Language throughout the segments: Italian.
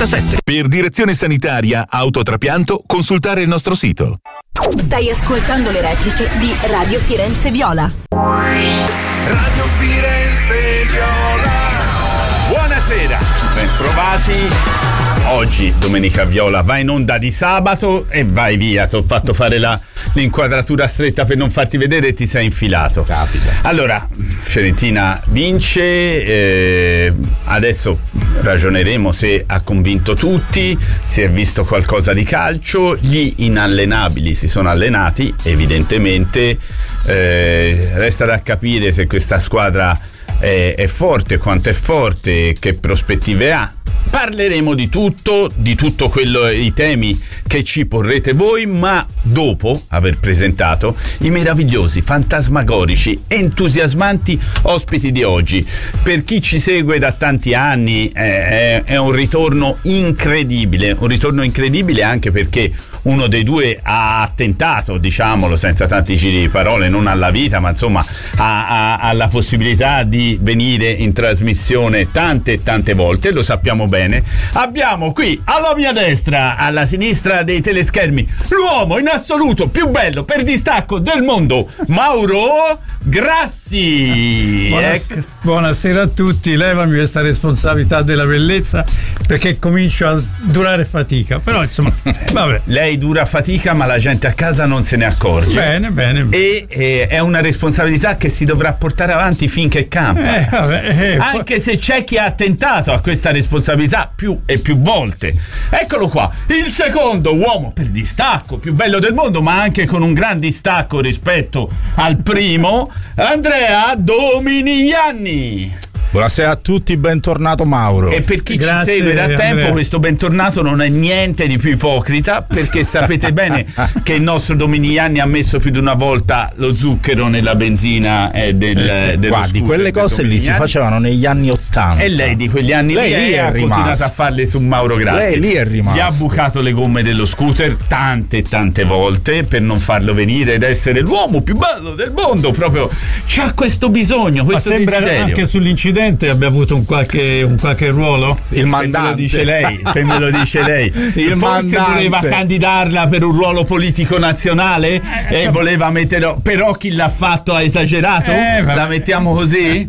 87. Per direzione sanitaria, autotrapianto, consultare il nostro sito. Stai ascoltando le repliche di Radio Firenze Viola. Radio Firenze Viola. Buonasera, bentrovati. Oggi Domenica Viola va in onda di sabato e vai via. Ti ho fatto fare l'inquadratura stretta per non farti vedere e ti sei infilato. Capita. Allora, Fiorentina vince, adesso ragioneremo se ha convinto tutti, si è visto qualcosa di calcio, gli inallenabili si sono allenati, evidentemente, resta da capire se questa squadra è forte, quanto è forte, che prospettive ha. Parleremo di tutto quello, i temi che ci porrete voi, ma dopo aver presentato i meravigliosi, fantasmagorici, entusiasmanti ospiti di oggi. Per chi ci segue da tanti anni è un ritorno incredibile anche perché uno dei due ha tentato, diciamolo senza tanti giri di parole, non alla vita, ma insomma ha la possibilità di venire in trasmissione tante volte, lo sappiamo bene. Abbiamo qui alla mia destra, alla sinistra dei teleschermi, l'uomo in assoluto più bello per distacco del mondo, Mauro Grassi. Buonasera a tutti. Levami questa responsabilità della bellezza perché comincio a durare fatica, però insomma vabbè. Lei dura fatica ma la gente a casa non se ne accorge. Bene. E è una responsabilità che si dovrà portare avanti finché campa. Anche se c'è chi ha tentato a questa responsabilità più e più volte. Eccolo qua, il secondo uomo per distacco più bello del mondo, ma anche con un gran distacco rispetto al primo, Andrea Dominigliani. Buonasera a tutti, bentornato Mauro. E per chi Grazie, ci segue da tempo, Andrea. questo bentornato non è niente di più ipocrita, perché sapete bene che il nostro Dominigliani ha messo più di una volta lo zucchero nella benzina dello Guardi, quelle cose lì si facevano negli anni '80. e lei di quegli anni Lei lì lì è ha rimasto. continuato a farle su Mauro Grassi. Lei lì è rimasto. Gli ha bucato le gomme dello scooter tante volte per non farlo venire ed essere l'uomo più bello del mondo. Proprio c'ha questo bisogno, Ma questo sembra desiderio. anche sull'incidente abbia avuto un qualche ruolo. Il mandante. Se me lo dice lei. Il Forse mandante. voleva candidarla per un ruolo politico nazionale e voleva mettere, però chi l'ha fatto ha esagerato. La mettiamo così?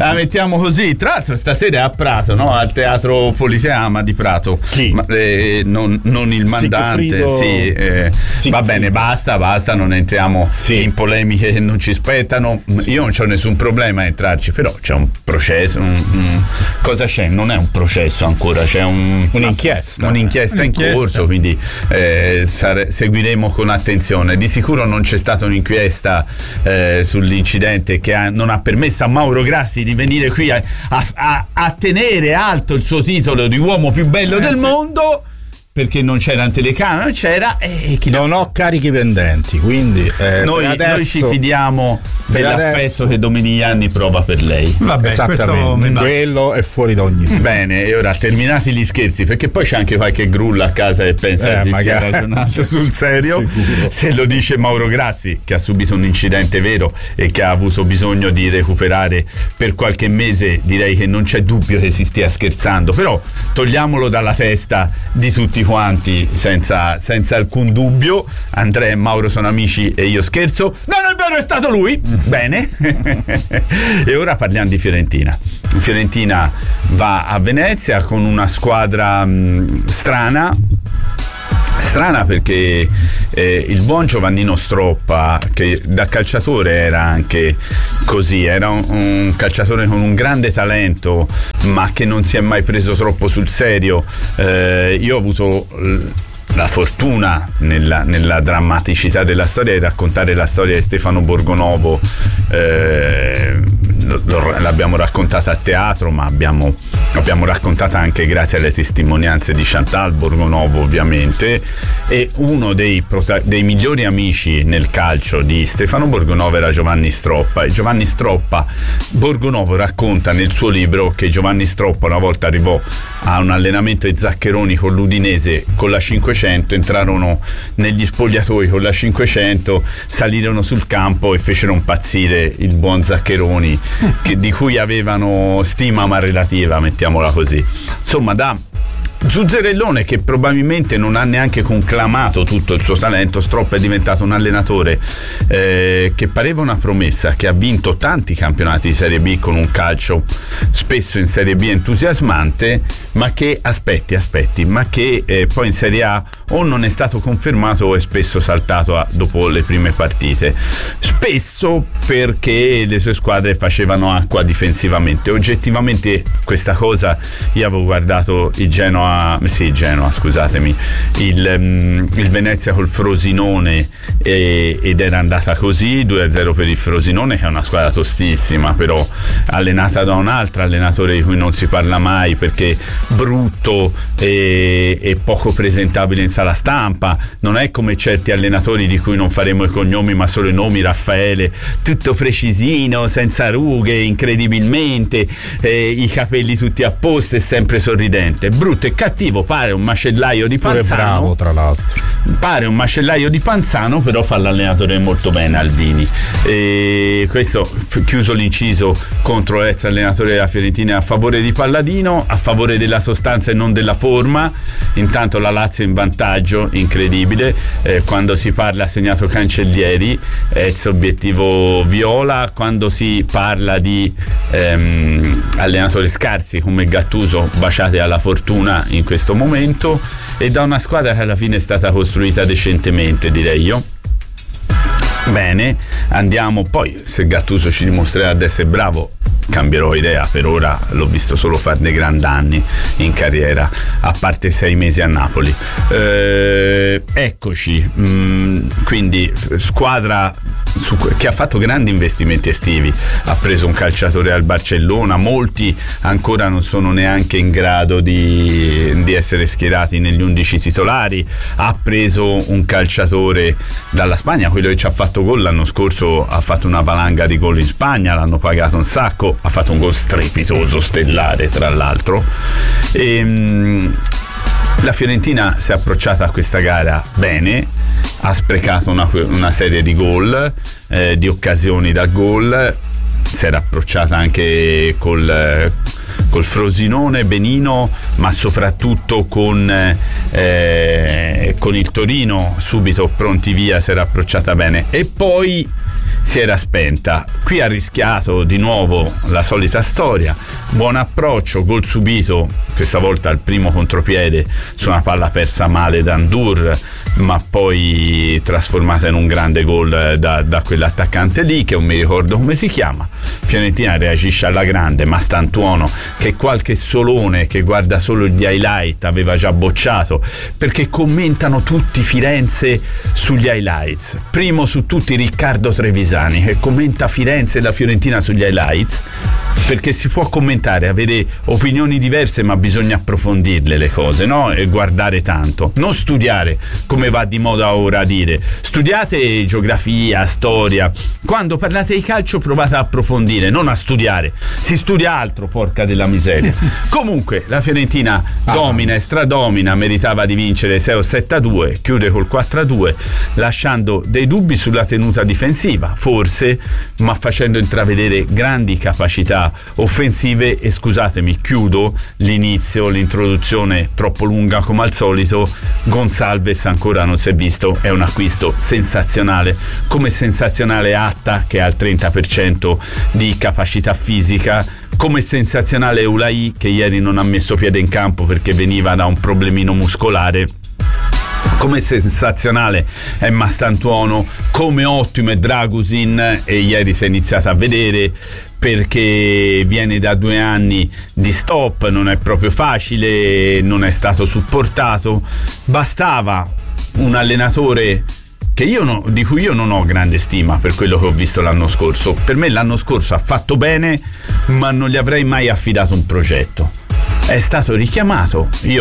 Tra l'altro stasera è a Prato, no? Al Teatro Politeama di Prato. Chi? Non il mandante. Va bene, basta, non entriamo in polemiche che non ci spettano. Io non c'ho nessun problema a entrarci, però c'è un processo. Cosa c'è? Non è un processo ancora, c'è un'inchiesta in corso, quindi seguiremo con attenzione. Di sicuro non c'è stata un'inchiesta sull'incidente che non ha permesso a Mauro Grassi di venire qui a tenere alto il suo titolo di uomo più bello del mondo, perché non c'era telecamera, non c'era non ho carichi pendenti, quindi noi ci fidiamo dell'affetto che Dominigliani prova per lei. Vabbè, esattamente, quello è fuori da ogni Bene, e ora terminati gli scherzi, perché poi c'è anche qualche grulla a casa che pensa che si stia ragionando sul serio. Sicuro. Se lo dice Mauro Grassi, che ha subito un incidente vero e che ha avuto bisogno di recuperare per qualche mese, direi che non c'è dubbio che si stia scherzando, però togliamolo dalla testa di tutti quanti senza alcun dubbio. Andrea e Mauro sono amici e io scherzo. Non è vero, è stato lui. Bene. E ora parliamo di Fiorentina. Fiorentina va a Venezia con una squadra strana perché il buon Giovannino Stroppa, che da calciatore era anche così, era un calciatore con un grande talento ma che non si è mai preso troppo sul serio. Io ho avuto la fortuna nella drammaticità della storia di raccontare la storia di Stefano Borgonovo. L'abbiamo raccontata a teatro, ma abbiamo raccontata anche grazie alle testimonianze di Chantal Borgonovo, ovviamente. E uno dei migliori amici nel calcio di Stefano Borgonovo era Giovanni Stroppa, e Giovanni Stroppa, Borgonovo racconta nel suo libro che Giovanni Stroppa una volta arrivò a un allenamento ai Zaccheroni con l'Udinese con la 500, entrarono negli spogliatoi con la 500, salirono sul campo e fecero impazzire il buon Zaccheroni, di cui avevano stima ma relativa, mettiamola così. Insomma, da Zuzzerellone, che probabilmente non ha neanche conclamato tutto il suo talento. Stropp è diventato un allenatore che pareva una promessa, che ha vinto tanti campionati di Serie B con un calcio spesso in Serie B entusiasmante, ma che ma che poi in Serie A o non è stato confermato o è spesso saltato dopo le prime partite, spesso perché le sue squadre facevano acqua difensivamente. Oggettivamente questa cosa, io avevo guardato il Venezia col Frosinone ed era andata così, 2-0 per il Frosinone, che è una squadra tostissima, però allenata da un altro allenatore di cui non si parla mai perché brutto e poco presentabile in sala stampa. Non è come certi allenatori di cui non faremo i cognomi ma solo i nomi, Raffaele, tutto precisino, senza rughe, incredibilmente, i capelli tutti a posto e sempre sorridente. Brutto e cattivo, pare un macellaio di Panzano. Bravo, tra l'altro. Pare un macellaio di Panzano, però fa l'allenatore molto bene, Aldini. Questo, chiuso l'inciso contro l'ex allenatore della Fiorentina a favore di Palladino, a favore della sostanza e non della forma. Intanto la Lazio in vantaggio, incredibile, quando si parla ha segnato Cancellieri, ex obiettivo viola. Quando si parla di allenatori scarsi come Gattuso, baciate alla fortuna in questo momento, e da una squadra che alla fine è stata costruita decentemente, direi io. Bene, andiamo poi, se Gattuso ci dimostrerà di essere bravo cambierò idea, per ora l'ho visto solo fare dei grandi anni in carriera, a parte 6 mesi a Napoli. Eccoci, quindi squadra che ha fatto grandi investimenti estivi, ha preso un calciatore al Barcellona, molti ancora non sono neanche in grado di essere schierati negli 11 titolari, ha preso un calciatore dalla Spagna, quello che ci ha fatto gol l'anno scorso, ha fatto una valanga di gol in Spagna, l'hanno pagato un sacco, ha fatto un gol strepitoso, stellare tra l'altro. La Fiorentina si è approcciata a questa gara bene, ha sprecato una serie di gol, di occasioni da gol, si era approcciata anche col Frosinone benino, ma soprattutto con il Torino subito pronti via, si era approcciata bene e poi si era spenta. Qui ha rischiato di nuovo la solita storia, buon approccio, gol subito, questa volta al primo contropiede su una palla persa male da Ndur, ma poi trasformata in un grande gol da quell'attaccante lì, che non mi ricordo come si chiama. Fiorentina reagisce alla grande, ma Stantuono, che qualche solone che guarda solo gli highlight aveva già bocciato, perché commentano tutti Firenze sugli highlights, primo su tutti Riccardo Trevisani, che commenta Firenze e la Fiorentina sugli highlights, perché si può commentare, avere opinioni diverse, ma bisogna approfondirle le cose, no? E guardare tanto, non studiare come va di moda ora a dire. Studiate geografia, storia, quando parlate di calcio provate a approfondire, non a studiare. Si studia altro, porca della miseria. Comunque la Fiorentina domina e stradomina, meritava di vincere 6-7-2, chiude col 4-2, lasciando dei dubbi sulla tenuta difensiva, forse, ma facendo intravedere grandi capacità offensive. E scusatemi, chiudo l'introduzione troppo lunga come al solito. Gonçalves ancora non si è visto, è un acquisto sensazionale, come sensazionale Atta, che ha il 30% di capacità fisica, come sensazionale Ulai, che ieri non ha messo piede in campo perché veniva da un problemino muscolare, come sensazionale è Mastantuono, come ottimo è Dragusin, e ieri si è iniziato a vedere perché viene da 2 anni di stop, non è proprio facile, non è stato supportato. Bastava un allenatore di cui io non ho grande stima per quello che ho visto l'anno scorso. Per me l'anno scorso ha fatto bene, ma non gli avrei mai affidato un progetto. È stato richiamato, io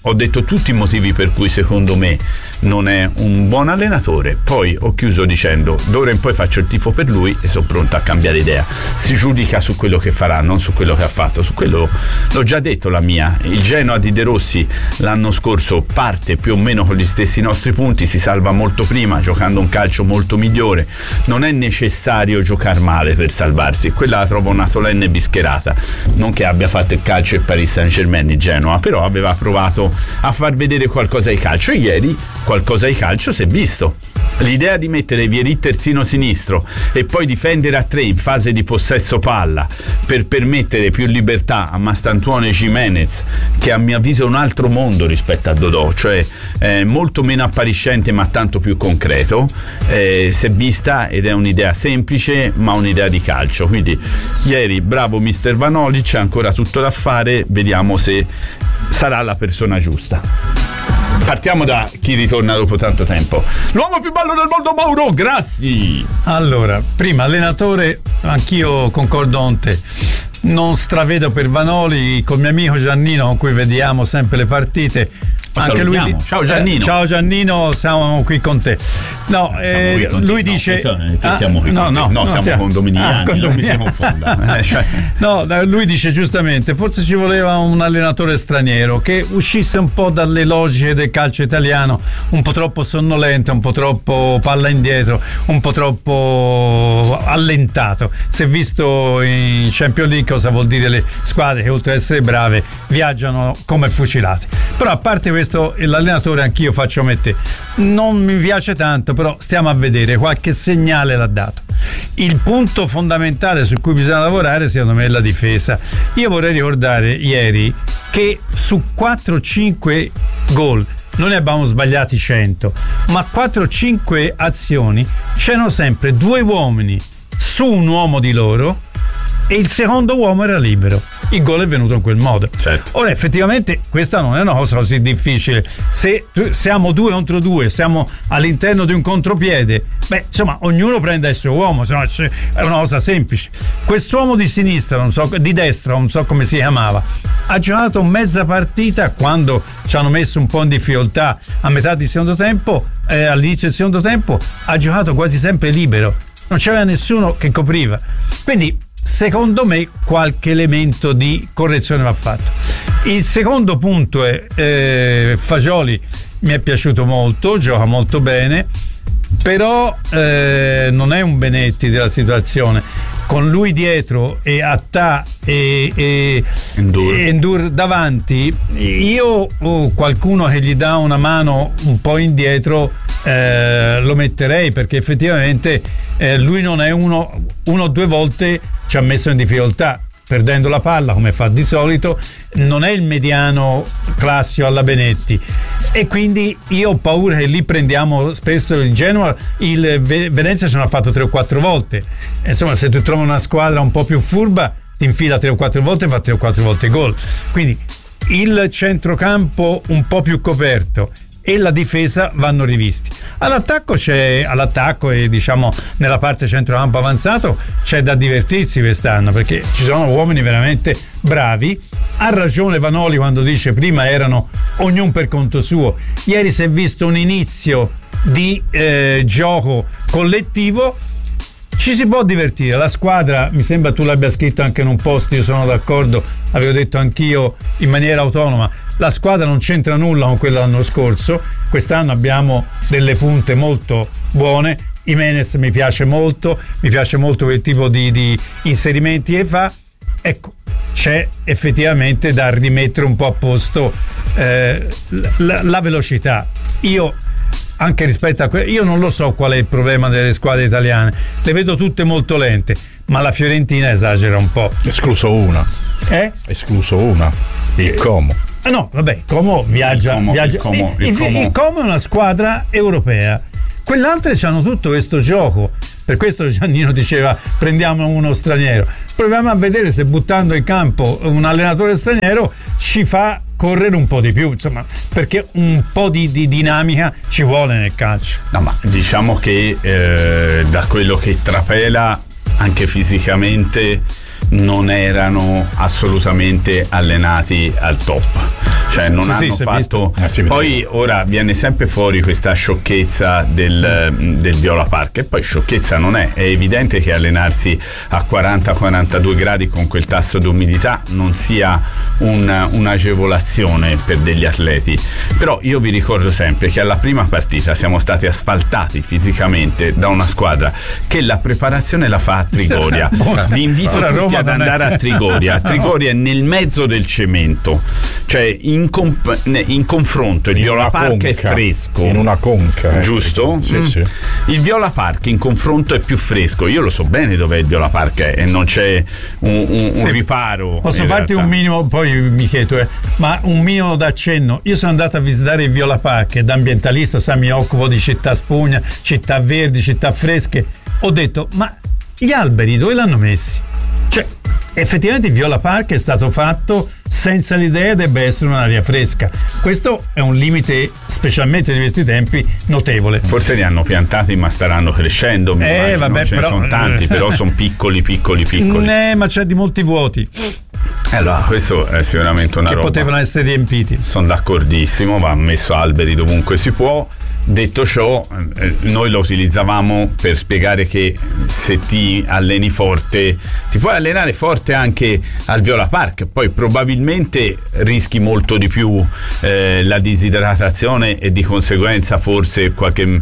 ho detto tutti i motivi per cui secondo me non è un buon allenatore, poi ho chiuso dicendo d'ora in poi faccio il tifo per lui e sono pronto a cambiare idea. Si giudica su quello che farà, non su quello che ha fatto. Su quello l'ho già detto la mia. Il Genoa di De Rossi l'anno scorso parte più o meno con gli stessi nostri punti, si salva molto prima giocando un calcio molto migliore. Non è necessario giocare male per salvarsi, quella la trovo una solenne bischerata. Non che abbia fatto il calcio il Paris Saint-Germain di Genoa, però aveva provato a far vedere qualcosa di calcio e ieri qualcosa di calcio si è visto. L'idea di mettere Vieri terzino sinistro e poi difendere a 3 in fase di possesso palla per permettere più libertà a Mastantuono e Gimenez, che a mio avviso è un altro mondo rispetto a Dodò, cioè molto meno appariscente ma tanto più concreto, si è vista ed è un'idea semplice ma un'idea di calcio. Quindi ieri bravo mister Vanoli, c'è ancora tutto da fare, vediamo se sarà la persona giusta. Partiamo da chi ritorna dopo tanto tempo. L'uomo più bello del mondo, Mauro Grassi. Allora, prima allenatore, anch'io concordo con te. Non stravedo per Vanoli, con mio amico Giannino con cui vediamo sempre le partite. Anche lui ciao Giannino. Ciao Giannino, siamo qui con te. No, lui dice siamo qui siamo condominiani, non mi si confonda. No, lui dice giustamente, forse ci voleva un allenatore straniero che uscisse un po' dalle logiche del calcio italiano, un po' troppo sonnolento, un po' troppo palla indietro, un po' troppo allentato. Si è visto in Champions League cosa vuol dire le squadre che oltre ad essere brave viaggiano come fucilate. Però a parte questo, l'allenatore anch'io faccio come te, non mi piace tanto, però stiamo a vedere, qualche segnale l'ha dato. Il punto fondamentale su cui bisogna lavorare secondo me è la difesa. Io vorrei ricordare ieri che su 4-5 gol non ne abbiamo sbagliati 100, ma 4-5 azioni c'erano sempre 2 uomini su un uomo di loro e il secondo uomo era libero. Il gol è venuto in quel modo. Certo. Ora effettivamente questa non è una cosa così difficile. Se siamo 2 contro 2, siamo all'interno di un contropiede, insomma ognuno prende il suo uomo, insomma, è una cosa semplice. Quest'uomo di sinistra, di destra, non so come si chiamava, ha giocato mezza partita quando ci hanno messo un po' in difficoltà a metà di secondo tempo, all'inizio del secondo tempo ha giocato quasi sempre libero, non c'era nessuno che copriva. Quindi secondo me qualche elemento di correzione va fatto. Il secondo punto è Fagioli mi è piaciuto molto, gioca molto bene, però non è un Benetti della situazione. Con lui dietro e Attà e Endur davanti, io qualcuno che gli dà una mano un po' indietro lo metterei, perché effettivamente lui non è uno o 2 volte ci ha messo in difficoltà perdendo la palla come fa di solito, non è il mediano classico alla Benetti, e quindi io ho paura che lì prendiamo spesso il Genoa, il Venezia ce l'ha fatto 3 o 4 volte, insomma se tu trovi una squadra un po' più furba ti infila 3 o 4 volte e fa 3 o 4 volte gol. Quindi il centrocampo un po' più coperto e la difesa vanno rivisti. All'attacco e diciamo nella parte centrocampo avanzato c'è da divertirsi quest'anno, perché ci sono uomini veramente bravi. Ha ragione Vanoli quando dice prima erano ognuno per conto suo. Ieri si è visto un inizio di gioco collettivo. Ci si può divertire, la squadra, mi sembra tu l'abbia scritto anche in un post, io sono d'accordo, avevo detto anch'io in maniera autonoma, la squadra non c'entra nulla con quella dell'anno scorso, quest'anno abbiamo delle punte molto buone, Gimenez mi piace molto quel tipo di inserimenti che fa, ecco, c'è effettivamente da rimettere un po' a posto la velocità. Io anche rispetto a io non lo so qual è il problema delle squadre italiane, le vedo tutte molto lente, ma la Fiorentina esagera un po'. Escluso una, il Como. No, vabbè, il Como viaggia. Il Como è una squadra europea, quell'altra hanno tutto questo gioco. Per questo Giannino diceva prendiamo uno straniero, proviamo a vedere se buttando in campo un allenatore straniero ci fa correre un po' di più, insomma, perché un po' di dinamica ci vuole nel calcio. No, ma diciamo che da quello che trapela anche fisicamente non erano assolutamente allenati al top, cioè non hanno fatto. Poi ora viene sempre fuori questa sciocchezza del Viola Park, e poi sciocchezza non è evidente che allenarsi a 40-42 gradi con quel tasso di umidità non sia un'agevolazione per degli atleti. Però io vi ricordo sempre che alla prima partita siamo stati asfaltati fisicamente da una squadra che la preparazione la fa a Trigoria. Vi invito tutti ad andare a Trigoria. Trigoria è nel mezzo del cemento, cioè in confronto il Viola Park è fresco, in una conca, giusto? Sì. Il Viola Park in confronto è più fresco. Io lo so bene dove il Viola Park è e non c'è un riparo. Posso farti un minimo, poi mi chiedo, ma un minimo d'accenno. Io sono andato a visitare il Viola Park e da ambientalista, mi occupo di città spugna, città verdi, città fresche. Ho detto, ma gli alberi dove l'hanno messi? Cioè, effettivamente il Viola Park è stato fatto senza l'idea debba essere un'aria fresca. Questo è un limite, specialmente di questi tempi, notevole. Forse li hanno piantati ma staranno crescendo, vabbè, ce ne sono tanti, però sono piccoli. Ma c'è di molti vuoti. Allora, questo è sicuramente una roba che potevano essere riempiti. Sono d'accordissimo, va messo alberi dovunque si può. Detto ciò, noi lo utilizzavamo per spiegare che se ti alleni forte, ti puoi allenare forte anche al Viola Park, poi probabilmente rischi molto di più la disidratazione e di conseguenza forse qualche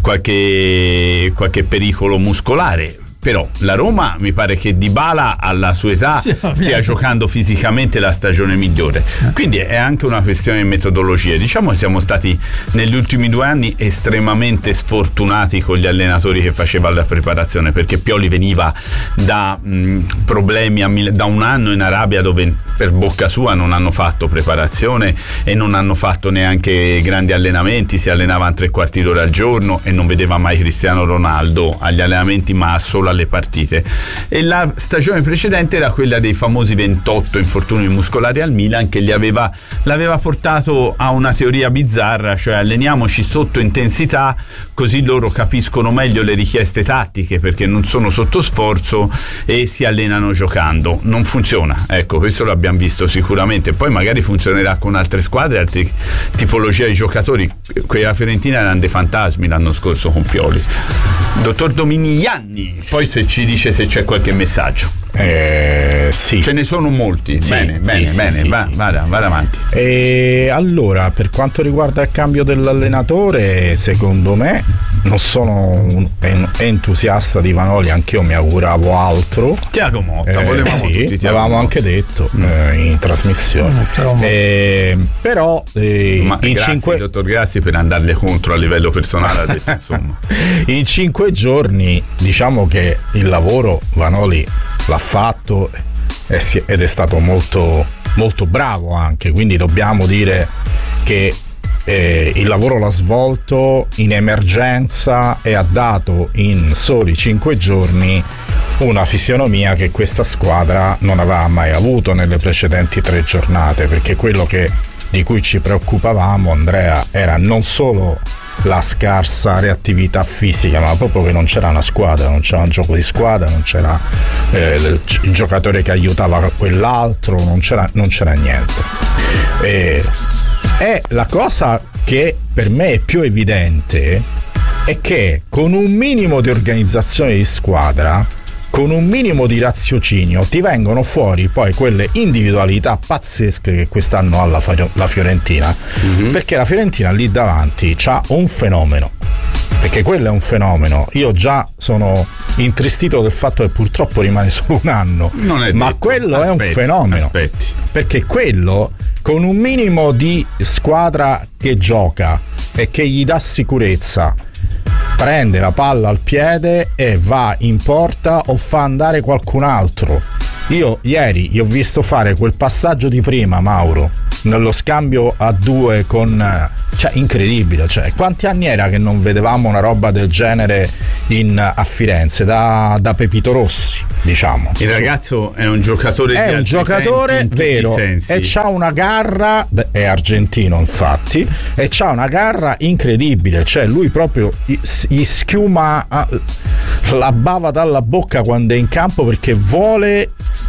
pericolo muscolare. Però la Roma mi pare che Dybala alla sua età stia giocando fisicamente la stagione migliore, quindi è anche una questione di metodologia. Diciamo che siamo stati negli ultimi 2 anni estremamente sfortunati con gli allenatori che facevano la preparazione, perché Pioli veniva da problemi da un anno in Arabia dove per bocca sua non hanno fatto preparazione e non hanno fatto neanche grandi allenamenti, si allenavano 3/4 d'ora al giorno e non vedeva mai Cristiano Ronaldo agli allenamenti ma solo alle partite. E la stagione precedente era quella dei famosi 28 infortuni muscolari al Milan, che l'aveva portato a una teoria bizzarra, cioè alleniamoci sotto intensità così loro capiscono meglio le richieste tattiche perché non sono sotto sforzo e si allenano giocando. Non funziona, ecco, questo l'abbiamo visto sicuramente. Poi magari funzionerà con altre squadre, altre tipologie di giocatori. Quella Fiorentina erano dei fantasmi l'anno scorso con Pioli. Dottor Dominigliani, poi se ci dice se c'è qualche messaggio. Sì. Ce ne sono molti. Sì, bene, vada avanti. Allora, per quanto riguarda il cambio dell'allenatore, secondo me non sono un entusiasta di Vanoli, anch'io mi auguravo altro. Tiago Motta, volevamo tutti. L'avevamo anche detto in trasmissione. Però grazie, dottor Grassi, per andarle contro a livello personale, ha detto, insomma. In 5 giorni diciamo che il lavoro Vanoli l'ha fatto ed è stato molto, molto bravo anche, quindi dobbiamo dire che il lavoro l'ha svolto in emergenza e ha dato in soli 5 giorni una fisionomia che questa squadra non aveva mai avuto nelle precedenti 3 giornate, perché quello di cui ci preoccupavamo, Andrea, era non solo la scarsa reattività fisica, ma proprio che non c'era una squadra, non c'era un gioco di squadra, non c'era il giocatore che aiutava quell'altro, non c'era niente. E la cosa che per me è più evidente è che con un minimo di organizzazione di squadra, con un minimo di raziocinio, ti vengono fuori poi quelle individualità pazzesche che quest'anno ha la Fiorentina, perché la Fiorentina lì davanti c'ha un fenomeno, perché quello è un fenomeno. Io già sono intristito del fatto che purtroppo rimane solo un anno, ma quello è un fenomeno, perché quello con un minimo di squadra che gioca e che gli dà sicurezza prende la palla al piede e va in porta o fa andare qualcun altro. Io ieri gli ho visto fare quel passaggio di prima, Mauro, nello scambio a 2 con incredibile, quanti anni era che non vedevamo una roba del genere a Firenze da Pepito Rossi, diciamo. Il ragazzo è un giocatore è un giocatore vero e c'ha una garra, è argentino infatti, e c'ha una garra incredibile, lui proprio gli schiuma la bava dalla bocca quando è in campo, perché vuole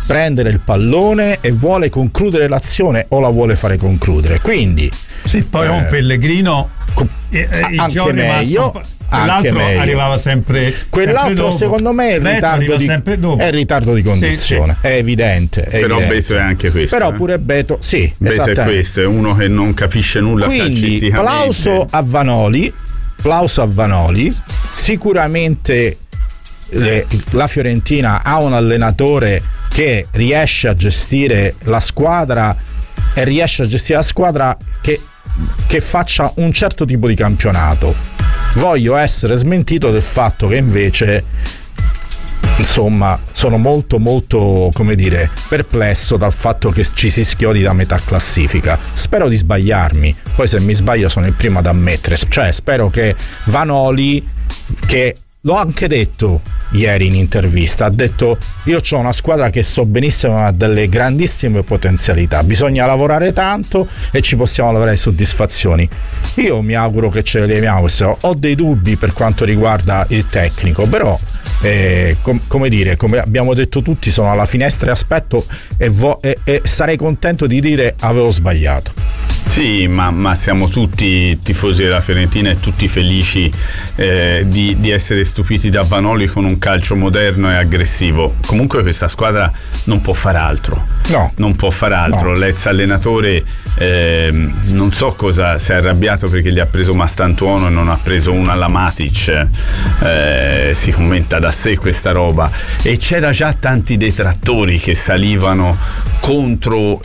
prendere il pallone e vuole concludere l'azione o la vuole fare concludere. Quindi sì, poi un Pellegrino anche meglio. L'altro arrivava sempre. Quell'altro sempre secondo me è il ritardo di condizione. Sì. È evidente. Però Beto è anche questo. Però pure Beto, sì. Beto è questo, è uno che non capisce nulla calcisticamente. Plauso a Vanoli. Sicuramente la Fiorentina ha un allenatore che riesce a gestire la squadra e riesce a gestire la squadra che faccia un certo tipo di campionato. Voglio essere smentito del fatto che invece, insomma, sono molto molto, come dire, perplesso dal fatto che ci si schiodi da metà classifica. Spero di sbagliarmi, poi se mi sbaglio sono il primo ad ammettere. Cioè spero che Vanoli, che l'ho anche detto ieri in intervista, ha detto: io ho una squadra che so benissimo ha delle grandissime potenzialità, bisogna lavorare tanto e ci possiamo lavorare soddisfazioni. Io mi auguro che ce le leviamo. Ho dei dubbi per quanto riguarda il tecnico, però come abbiamo detto tutti, sono alla finestra e aspetto e sarei contento di dire avevo sbagliato. Sì, ma siamo tutti tifosi della Fiorentina e tutti felici di essere stupiti da Vanoli con un calcio moderno e aggressivo. Comunque questa squadra non può fare altro. No. Non può fare altro. No. L'ex allenatore non so cosa, si è arrabbiato perché gli ha preso Mastantuono e non ha preso una alla Matic. Si commenta da sé questa roba. E c'era già tanti detrattori che salivano contro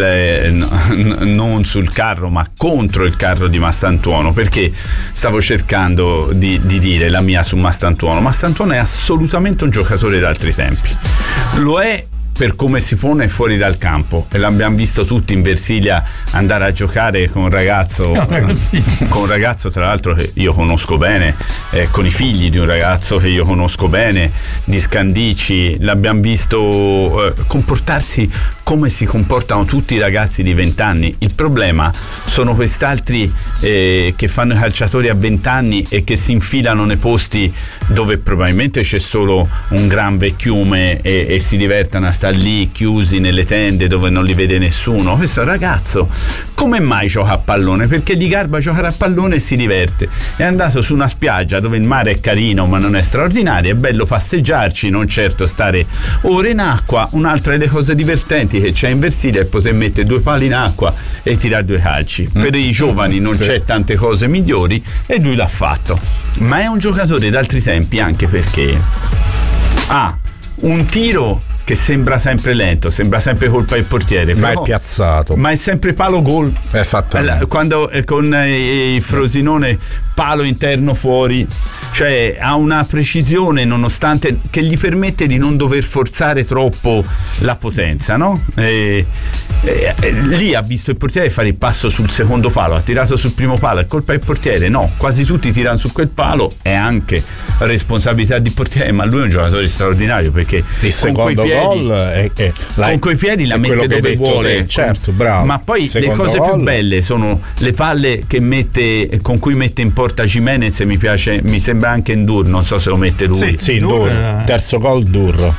non sul carro ma contro il carro di Mastantuono, perché stavo cercando di dire la mia su Mastantuono. Mastantuono è assolutamente un giocatore d'altri tempi, lo è per come si pone fuori dal campo, e l'abbiamo visto tutti in Versilia andare a giocare con un ragazzo tra l'altro che io conosco bene, con i figli di un ragazzo che io conosco bene, di Scandicci. L'abbiamo visto comportarsi come si comportano tutti i ragazzi di 20 anni. Il problema sono quest'altri che fanno i calciatori a 20 anni e che si infilano nei posti dove probabilmente c'è solo un gran vecchiume e si divertono a stare lì chiusi nelle tende dove non li vede nessuno. Questo ragazzo come mai gioca a pallone? Perché gli garba giocare a pallone e si diverte. È andato su una spiaggia dove il mare è carino ma non è straordinario, è bello passeggiarci, non certo stare ore in acqua. Un'altra delle cose divertenti che c'è in Versilia è poter mettere 2 pali in acqua e tirare 2 calci. Per i giovani non c'è tante cose migliori e lui l'ha fatto. Ma è un giocatore d'altri tempi anche perché ha un tiro che sembra sempre lento, sembra sempre colpa del portiere, ma è piazzato, ma è sempre palo gol. Esattamente. Quando con il Frosinone palo interno fuori, cioè ha una precisione nonostante che gli permette di non dover forzare troppo la potenza, no? Lì ha visto il portiere fare il passo sul secondo palo, ha tirato sul primo palo, è colpa del portiere? No, quasi tutti tirano su quel palo, è anche responsabilità di portiere, ma lui è un giocatore straordinario perché il secondo gol con quei piedi la mette dove vuole, certo, bravo. Ma poi le cose più belle sono le palle che con cui mette in porta Gimenez. Mi piace, mi sembra anche Ndur, non so se lo mette lui. Sì, Ndur, terzo gol Ndur.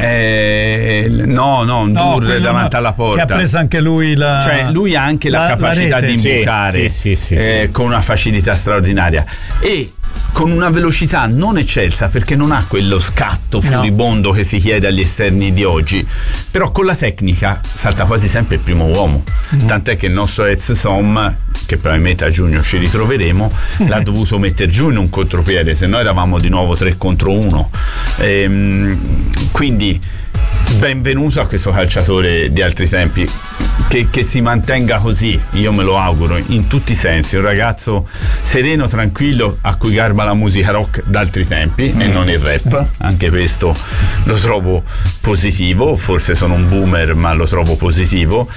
Ndur davanti alla porta, che ha preso anche lui cioè lui ha anche la capacità di imbucare con una facilità straordinaria e con una velocità non eccelsa, perché non ha quello scatto furibondo che si chiede agli esterni di oggi, però con la tecnica salta quasi sempre il primo uomo. Tant'è che il nostro Som, che probabilmente a giugno ci ritroveremo, l'ha dovuto mettere giù in un contropiede, se no eravamo di nuovo 3 contro 1. Quindi benvenuto a questo calciatore di altri tempi, che si mantenga così, io me lo auguro in tutti i sensi. Un ragazzo sereno, tranquillo, a cui garba la musica rock d'altri tempi e non il rap. Anche questo lo trovo positivo, forse sono un boomer ma lo trovo positivo.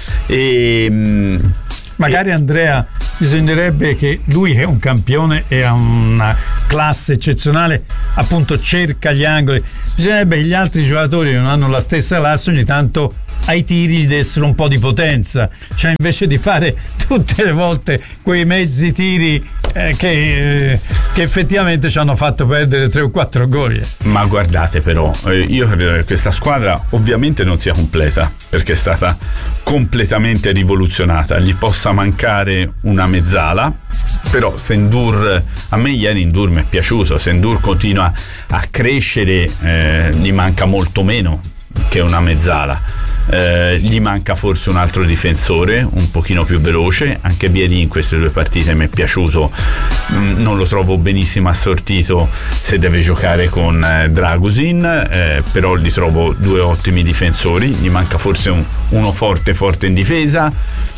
Magari Andrea, bisognerebbe che lui è un campione e ha una classe eccezionale, appunto cerca gli angoli, bisognerebbe che gli altri giocatori che non hanno la stessa classe ogni tanto ai tiri gli dessero un po' di potenza, cioè invece di fare tutte le volte quei mezzi tiri che effettivamente ci hanno fatto perdere 3 o 4 gol. Ma guardate però, io credo che questa squadra ovviamente non sia completa, perché è stata completamente rivoluzionata, gli possa mancare una mezzala, però se Ndour, a me ieri Ndour mi è piaciuto, se Ndour continua a crescere gli manca molto meno che una mezzala. Gli manca forse un altro difensore un pochino più veloce, anche Vieri in queste 2 partite mi è piaciuto, non lo trovo benissimo assortito se deve giocare con Dragusin, però li trovo 2 ottimi difensori, gli manca forse uno forte in difesa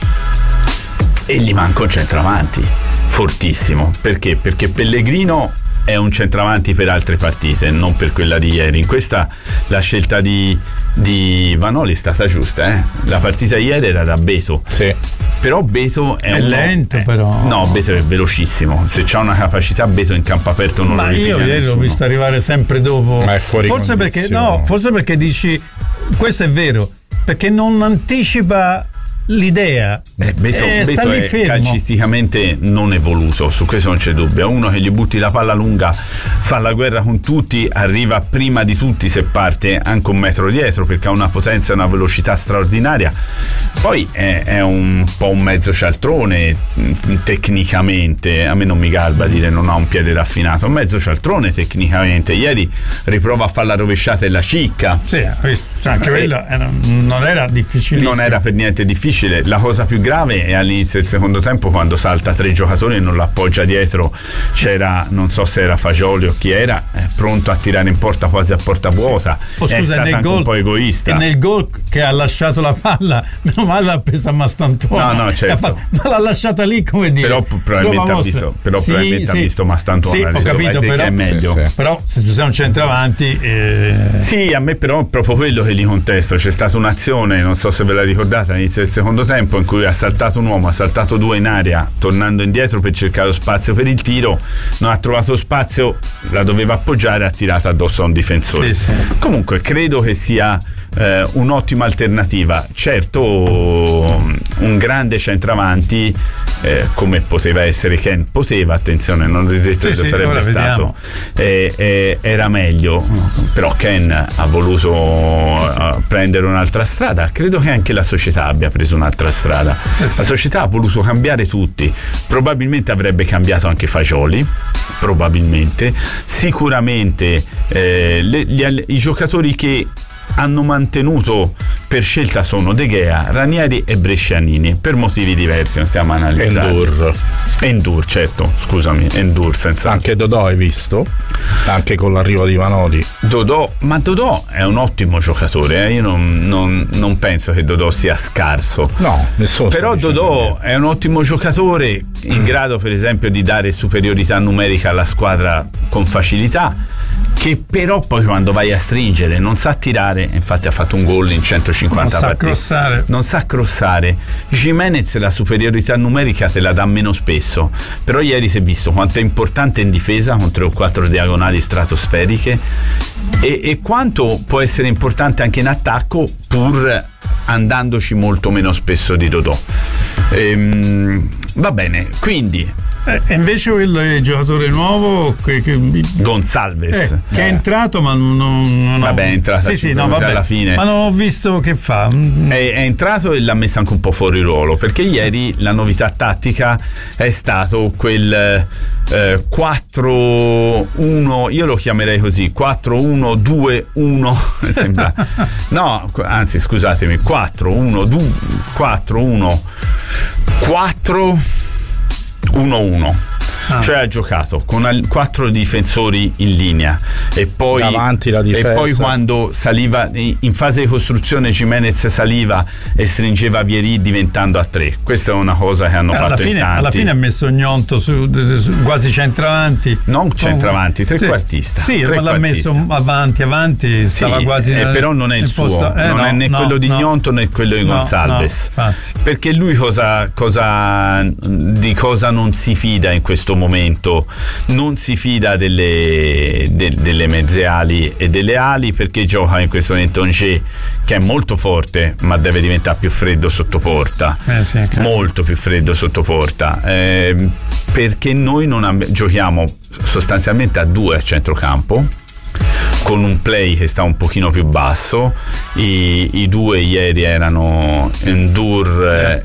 e gli manca un centravanti fortissimo. Perché Pellegrino è un centravanti per altre partite, non per quella di ieri. In questa la scelta di Vanoli è stata giusta, La partita ieri era da Beto, sì. Però Beto è lento, però. No, Beto è velocissimo. Se c'ha una capacità, Beto in campo aperto non lo ripiglia. Ma io ieri l'ho visto arrivare sempre dopo. Ma è fuori forse perché dici, questo è vero, perché non anticipa l'idea. Beto è fermo. calcisticamente non evoluto, su questo non c'è dubbio. È uno che gli butti la palla lunga, fa la guerra con tutti, arriva prima di tutti se parte anche un metro dietro, perché ha una potenza e una velocità straordinaria. Poi è un po' un mezzo cialtrone tecnicamente, a me non mi garba dire non ha un piede raffinato, un mezzo cialtrone tecnicamente. Ieri riprova a fare la rovesciata e la cicca. Sì, anche quello non era difficilissimo. Non era per niente difficile. La cosa più grave è all'inizio del secondo tempo, quando salta 3 giocatori e non l'appoggia dietro. C'era, non so se era Fagioli o chi era, pronto a tirare in porta quasi a porta vuota. Sì. È stata anche un po' egoista. E nel gol che ha lasciato la palla, meno male l'ha presa Mastantuono. No, certo. Ma l'ha lasciata lì, come dire. Però probabilmente ha visto Mastantuono. Sì, ho capito, però che è meglio. Sì. Però se ci sei un centravanti. Sì, a me però è proprio quello che gli contesto. C'è stata un'azione, non so se ve la ricordate, all'inizio del secondo tempo, in cui ha saltato un uomo, ha saltato 2 in aria, tornando indietro per cercare lo spazio per il tiro, non ha trovato spazio, la doveva appoggiare, ha tirato addosso a un difensore. Sì. Comunque credo che sia un'ottima alternativa. Certo, un grande centravanti come poteva essere Ken, attenzione, non ho detto che sarebbe stato, era meglio, però Ken ha voluto prendere un'altra strada. Credo che anche la società abbia preso un'altra strada. La società ha voluto cambiare tutti, probabilmente avrebbe cambiato anche Fagioli, probabilmente, sicuramente i giocatori che hanno mantenuto per scelta sono De Gea, Ranieri e Brescianini, per motivi diversi, non stiamo analizzando. Ndour, certo, scusami, Ndour senza. Anche Dodò hai visto? Anche con l'arrivo di Vanoli. Dodò è un ottimo giocatore, io non penso che Dodò sia scarso. No, nessuno. Però Dodò è un ottimo giocatore, in grado per esempio di dare superiorità numerica alla squadra con facilità, che però poi quando vai a stringere non sa tirare. Infatti ha fatto un gol in 150 partite. Non sa crossare. Gimenez la superiorità numerica te la dà meno spesso, però ieri si è visto quanto è importante in difesa con 3 o 4 diagonali stratosferiche e quanto può essere importante anche in attacco, pur andandoci molto meno spesso di Dodò. Va bene, quindi e invece quello è il giocatore nuovo Gonçalves che è entrato, ma non vabbè, è entrato alla fine, ma non ho visto che fa. È entrato e l'ha messo anche un po' fuori ruolo, perché ieri la novità tattica è stato quel 4-1, io lo chiamerei così, 4-1-2-1 sembra no, anzi scusatemi, 4-1-2-4-1-1. Cioè ha giocato con 4 difensori in linea e poi davanti la difesa, e poi quando saliva in fase di costruzione Gimenez saliva e stringeva Vieri diventando a 3. Questa è una cosa che hanno fatto in tanti. Alla fine ha messo Gnonto su quasi centravanti, non centravanti, trequartista. Sì, ma l'ha messo avanti, stava quasi però non è il suo posto, non è né quello di Gnonto né quello di Gonçalves, perché lui di cosa non si fida in questo momento, non si fida delle delle mezze ali e delle ali, perché gioca in questo momento Angers, che è molto forte ma deve diventare più freddo sotto porta, molto più freddo sotto porta, perché noi giochiamo sostanzialmente a 2 a centrocampo, con un play che sta un pochino più basso. I 2 ieri erano Ndour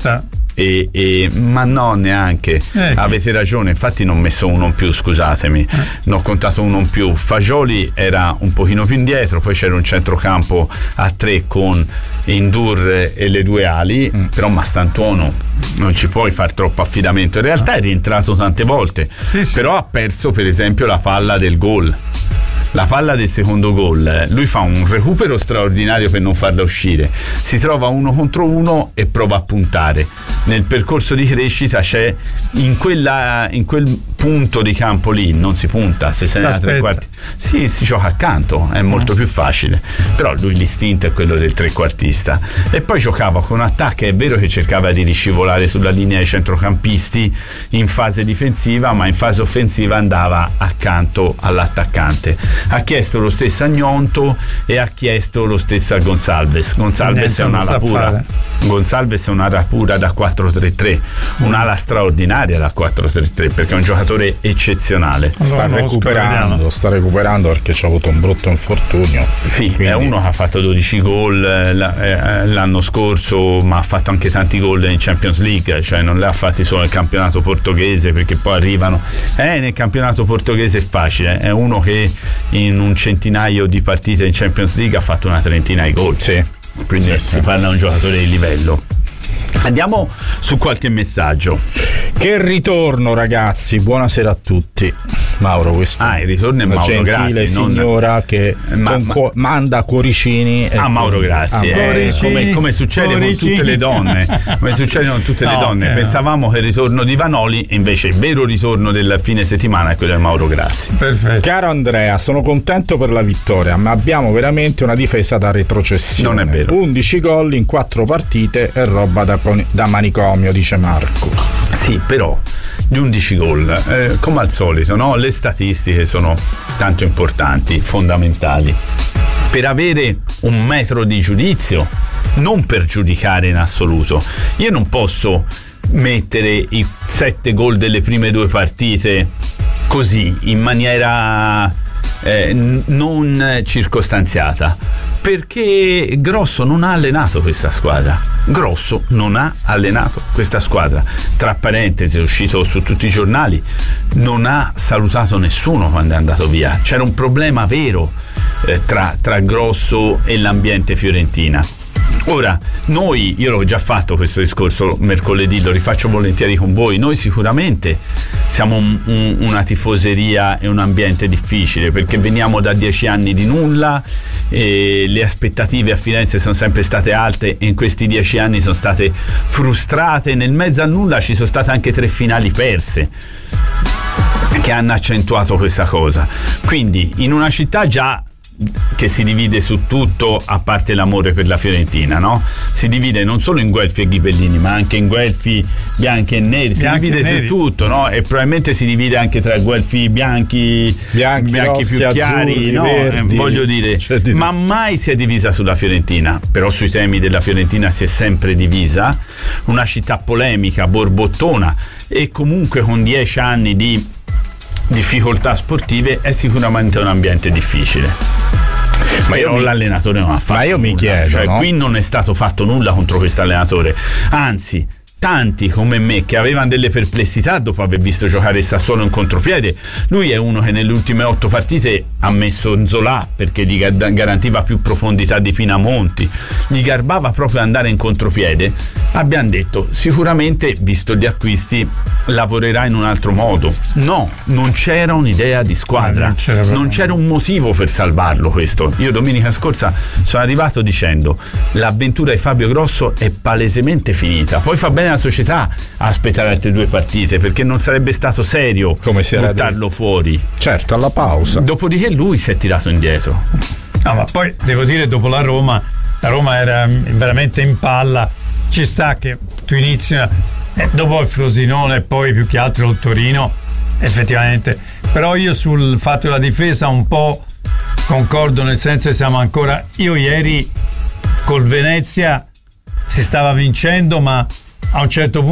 ma no, neanche avete ragione, infatti non ho messo uno in più, scusatemi, ne ho contato uno in più. Fagioli era un pochino più indietro, poi c'era un centrocampo a 3 con Ndour e le 2 ali, però Mastantuono non ci puoi fare troppo affidamento, in realtà è rientrato tante volte, però ha perso per esempio la palla del gol, la palla del secondo gol. Lui fa un recupero straordinario per non farla uscire, si trova 1 contro 1 e prova a puntare. Nel percorso di crescita c'è in quel punto di campo lì non si punta, se sei a 3 quarti si gioca accanto, è molto più facile, però lui l'istinto è quello del trequartista. E poi giocava con attacchi, è vero che cercava di riscivolare sulla linea dei centrocampisti in fase difensiva, ma in fase offensiva andava accanto all'attaccante. Ha chiesto lo stesso a Gnonto e ha chiesto lo stesso a Gonçalves. Gonçalves è un'ala pura. Gonçalves è un'ala pura da 4-3-3, un'ala straordinaria da 4-3-3, perché è un giocatore eccezionale. Sta recuperando perché c'ha avuto un brutto infortunio. Sì, quindi è uno che ha fatto 12 gol l'anno scorso, ma ha fatto anche tanti gol in Champions League, cioè non li ha fatti solo nel campionato portoghese, perché poi arrivano nel campionato portoghese è facile, è uno che in un centinaio di partite in Champions League ha fatto una trentina di gol, quindi si parla di un giocatore di livello. Andiamo su qualche messaggio. Che ritorno, ragazzi, buonasera a tutti. Mauro, questo il ritorno è Mauro Grassi, signora che manda cuoricini Mauro Grassi, come succede con tutte le donne, pensavamo che il ritorno di Vanoli, invece il vero ritorno del fine settimana è quello di Mauro Grassi. Perfetto. Caro Andrea, sono contento per la vittoria, ma abbiamo veramente una difesa da retrocessione. Non è vero. 11 gol in 4 partite è roba da manicomio, dice Marco. Sì, però gli 11 gol, come al solito, no? Le statistiche sono tanto importanti, fondamentali, per avere un metro di giudizio, non per giudicare in assoluto. Io non posso mettere i 7 gol delle prime 2 partite così, in maniera non circostanziata, perché Grosso non ha allenato questa squadra. Tra parentesi, è uscito su tutti i giornali, non ha salutato nessuno quando è andato via. C'era un problema vero tra Grosso e l'ambiente fiorentina. Ora, io l'ho già fatto questo discorso mercoledì, lo rifaccio volentieri con voi. Noi sicuramente siamo una tifoseria e un ambiente difficile, perché veniamo da 10 anni di nulla e le aspettative a Firenze sono sempre state alte e in questi 10 anni sono state frustrate. Nel mezzo al nulla ci sono state anche 3 finali perse che hanno accentuato questa cosa. Quindi in una città già che si divide su tutto, a parte l'amore per la Fiorentina, no? Si divide non solo in guelfi e ghibellini, ma anche in guelfi bianchi e neri, si divide su tutto, no? E probabilmente si divide anche tra guelfi bianchi rossi, più chiari, azzurri, no? verdi, voglio dire, ma mai si è divisa sulla Fiorentina. Però sui temi della Fiorentina si è sempre divisa, una città polemica, borbottona, e comunque con 10 anni di difficoltà sportive è sicuramente un ambiente difficile. Però l'allenatore non ha fatto nulla. Mi chiedo, cioè, qui non è stato fatto nulla contro questo allenatore, anzi tanti come me che avevano delle perplessità dopo aver visto giocare il Sassuolo in contropiede. Lui è uno che nelle ultime 8 partite ha messo Nzola perché gli garantiva più profondità di Pinamonti, gli garbava proprio andare in contropiede. Abbiamo detto sicuramente, visto gli acquisti, lavorerà in un altro modo. No, non c'era un'idea di squadra, non c'era un motivo per salvarlo. Questo io domenica scorsa sono arrivato dicendo l'avventura di Fabio Grosso è palesemente finita. Poi fa bene la società a aspettare altre 2 partite, perché non sarebbe stato serio buttarlo fuori. Certo, alla pausa. Dopodiché lui si è tirato indietro. No, ma poi devo dire, dopo la Roma era veramente in palla. Ci sta che tu inizi dopo il Frosinone e poi più che altro il Torino, effettivamente. Però io sul fatto della difesa un po' concordo, nel senso che siamo ancora. Io ieri col Venezia si stava vincendo, ma a un certo punto